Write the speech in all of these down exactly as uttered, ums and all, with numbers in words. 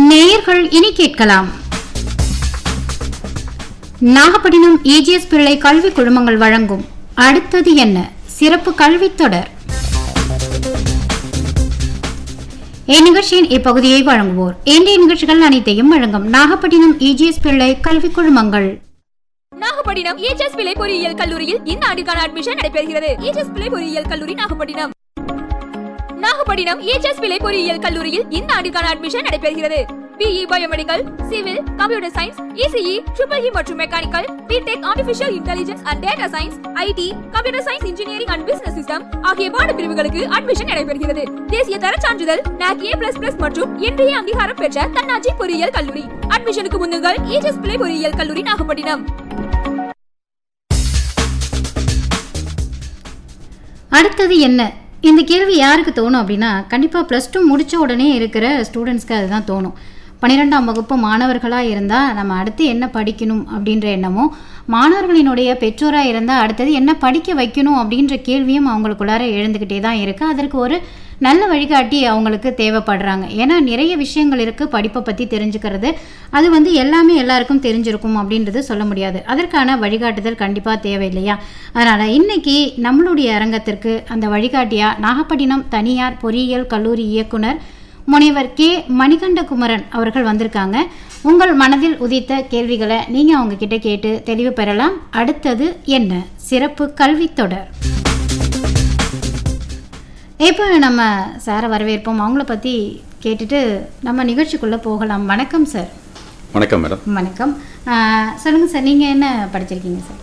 நேயர்கள் இனி கேட்கலாம். நாகப்பட்டினம் ஏஜிஎஸ் பிள்ளை கல்வி குழுமங்கள் வழங்கும் அடுத்தது என்ன சிறப்பு கல்வி தொடர். இந்நிகழ்ச்சியின் இப்பகுதியை வழங்குவோர் இன்றைய நிகழ்ச்சிகள் அனைத்தையும் வழங்கும் நாகப்பட்டினம் ஏஜிஎஸ் பிள்ளை கல்வி குழுமங்கள். நாகப்பட்டினம் ஏஜிஎஸ் பிள்ளை பொறியியல் கல்லூரியில் இந்த ஆண்டுக்கான அட்மிஷன் நடைபெறுகிறது. ஏஜிஎஸ் பிள்ளை பொறியியல் கல்லூரி நாகப்பட்டினம். நாகப்பட்டினம் ஏஜிஎஸ் பிள்ளை பொறியியல் கல்லூரியில் இந்த ஆண்டுக்கான அட்மிஷன் நடைபெறுகிறது. BE biomedical, civil, computer science, ECE, triple E மற்றும் mechanical, BTech artificial intelligence and data science, ID, computer science engineering and business system ஆகிய பாட பிரிவுகளுக்கு அட்மிஷன் நடைபெறுகிறது. தேசிய தர சான்றிதழ் நாக் ஏ பிளஸ் பிளஸ் மற்றும் இன்றைய அங்கீகாரம் பெற்ற தன்னாட்சி பொறியியல் கல்லூரி. அட்மிஷனுக்கு முன்னுங்கள் ஏஜிஎஸ் பிள்ளை பொறியியல் கல்லூரி நாகப்பட்டினம். அடுத்தது என்ன? இந்த கேள்வி யாருக்கு தோணும் அப்படின்னா, கண்டிப்பாக ப்ளஸ் டூ முடித்த உடனே இருக்கிற ஸ்டூடெண்ட்ஸ்க்கு அதுதான் தோணும். பன்னிரெண்டாம் வகுப்பு மாணவர்களாக இருந்தால் நம்ம அடுத்து என்ன படிக்கணும் அப்படின்ற எண்ணமும், மாணவர்களினுடைய பெற்றோராக இருந்தால் அடுத்தது என்ன படிக்க வைக்கணும் அப்படின்ற கேள்வியும் அவங்களுக்குள்ளார எழுந்துக்கிட்டே தான் இருக்குது. அதற்கு ஒரு நல்ல வழிகாட்டி அவங்களுக்கு தேவைப்படுறாங்க. ஏன்னா நிறைய விஷயங்கள் இருக்குது படிப்பை பற்றி தெரிஞ்சுக்கிறது. அது வந்து எல்லாமே எல்லாருக்கும் தெரிஞ்சிருக்கும் அப்படின்றது சொல்ல முடியாது. அதற்கான வழிகாட்டுதல் கண்டிப்பாக தேவை இல்லையா? அதனால் இன்றைக்கி நம்மளுடைய அரங்கத்திற்கு அந்த வழிகாட்டியாக நாகப்பட்டினம் தனியார் பொறியியல் கல்லூரி இயக்குனர் முனைவர் கே மணிகண்டகுமரன் அவர்கள் வந்திருக்காங்க. உங்கள் மனதில் உதித்த கேள்விகளை நீங்கள் அவங்க கிட்ட கேட்டு தெளிவு பெறலாம். அடுத்தது என்ன சிறப்பு கல்வி தொடர். இப்போ நம்ம சாரை வரவேற்போம். அவங்கள பற்றி கேட்டுட்டு நம்ம நிகழ்ச்சிக்குள்ளே போகலாம். வணக்கம் சார். வணக்கம் மேடம். வணக்கம். சொல்லுங்கள் சார், நீங்கள் என்ன படிச்சிருக்கீங்க சார்?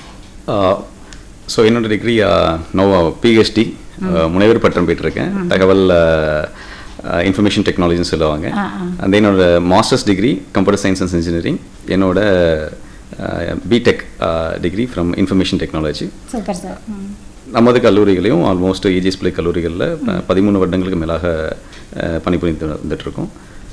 ஸோ என்னோட டிகிரி நோ பிஹெச்டி முனைவர் பட்டம் பெற்றிருக்கேன். தகவல் இன்ஃபர்மேஷன் டெக்னாலஜின்னு சொல்லுவாங்க. அந்த என்னோட masters degree computer science and engineering, என்னோட BTech degree from information technology. Super sir. நமது கல்லூரிகளையும் ஆல்மோஸ்ட் ஏஜிஎஸ் பிள்ளை கல்லூரிகளில் பதிமூணு வருடங்களுக்கு மேலாக பணிபுரிந்து வந்துட்டுருக்கோம்.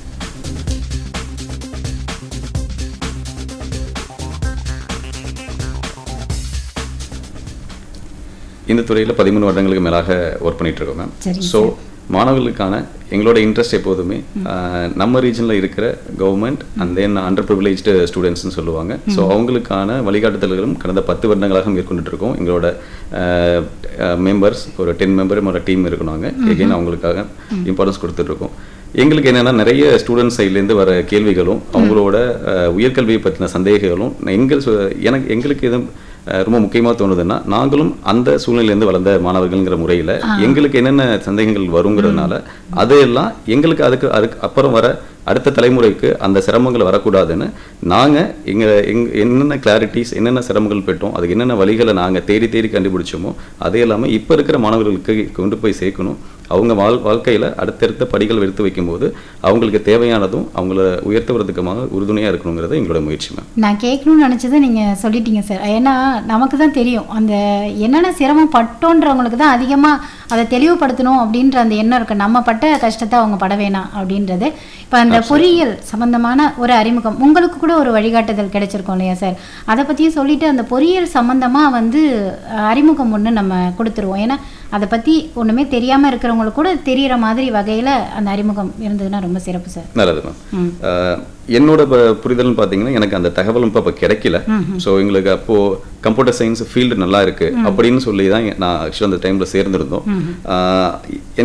இந்த துறையில் பதிமூணு வருடங்களுக்கு மேலாக ஒர்க் பண்ணிகிட்ருக்கோம் மேம். ஸோ மாணவர்களுக்கான எங்களோட இன்ட்ரெஸ்ட் எப்போதுமே நம்ம ரீஜனில் இருக்கிற government and then under privileged ஸ்டூடெண்ட்ஸ்னு சொல்லுவாங்க. ஸோ அவங்களுக்கான வழிகாட்டுதல்களும் கடந்த பத்து வருடங்களாக மேற்கொண்டுட்டு இருக்கோம். எங்களோட மெம்பர்ஸ் ஒரு டென் மெம்பர் ஒரு டீம் இருக்கணுங்க. எகைன் அவங்களுக்காக இம்பார்ட்டன்ஸ் கொடுத்துட்ருக்கோம். எங்களுக்கு என்னென்னா நிறைய ஸ்டூடெண்ட்ஸ் சைட்லேருந்து வர கேள்விகளும் அவங்களோட உயர்கல்வியை பற்றின சந்தேகங்களும் எங்கள் எனக்கு எங்களுக்கு எதுவும் ரொம்ப முக்கியமாக தோணுதுன்னா, நாங்களும் அந்த சூழ்நிலையிலேருந்து வளர்ந்த மாணவர்கள்ங்கிற முறையில் எங்களுக்கு என்னென்ன சந்தேகங்கள் வருங்கிறதுனால அதையெல்லாம் எங்களுக்கு அதுக்கு அதுக்கு அப்புறம் வர அடுத்த தலைமுறைக்கு அந்த சிரமங்கள் வரக்கூடாதுன்னு நாங்கள் எங்கள் எங் என்னென்ன கிளாரிட்டிஸ் என்னென்ன சிரமங்கள் பெற்றோம், அதுக்கு என்னென்ன வழிகளை நாங்கள் தேடி தேடி கண்டுபிடிச்சோமோ அது எல்லாமே இப்போ இருக்கிற மாணவர்களுக்கு கொண்டு போய் சேர்க்கணும். அவங்க வாழ் வாழ்க்கையில் அடுத்தடுத்த படிகள் எடுத்து வைக்கும்போது அவங்களுக்கு தேவையானதும் அவங்கள உயர்த்துவதற்குமாக உறுதுணையாக இருக்கணுங்கிறது எங்களோட முயற்சி மேம். நான் கேட்கணும்னு நினச்சதை நீங்கள் சொல்லிட்டீங்க சார். ஏன்னா நமக்கு தான் தெரியும் அந்த என்னென்ன சிரமம் பட்டோன்றவங்களுக்கு தான் அதிகமாக அதை தெளிவுபடுத்தணும் அப்படின்ற அந்த எண்ணம் இருக்குது. நம்ம பட்ட கஷ்டத்தை அவங்க பட வேணாம் அப்படின்றது. இப்போ அந்த பொறியியல் சம்பந்தமான ஒரு அறிமுகம் உங்களுக்கு கூட ஒரு வழிகாட்டுதல் கிடைச்சிருக்கோம் இல்லையா சார்? அதை பற்றியும் சொல்லிட்டு அந்த பொறியியல் சம்பந்தமாக வந்து அறிமுகம் ஒன்று நம்ம கொடுத்துருவோம். ஏன்னா அதை பற்றி ஒன்றுமே தெரியாமல் இருக்கிறவங்களுக்கு கூட தெரிகிற மாதிரி வகையில் அந்த அறிமுகம் இருந்ததுன்னா ரொம்ப சிறப்பு சார். நல்லது மேம். என்னோட புரிதல்னு பார்த்தீங்கன்னா எனக்கு அந்த தகவலும் இப்போ இப்போ கிடைக்கல. ஸோ எங்களுக்கு அப்போது கம்ப்யூட்டர் சயின்ஸ் ஃபீல்டு நல்லா இருக்குது அப்படின்னு சொல்லி தான் நான் ஆக்சுவலாக அந்த டைமில் சேர்ந்துருந்தோம்.